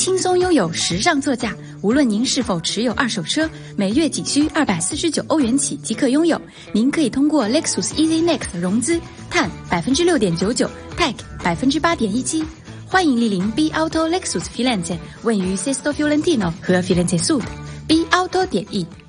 轻松拥有时尚座驾，无论您是否持有二手车，每月仅需249欧元起即可拥有。您可以通过 Lexus Easy Next 融资，碳 6.99%，TEC 8.17%。欢迎莅临 B Auto Lexus Firenze， 位于 Sesto Fiorentino 和 Firenze Sud。B Auto.e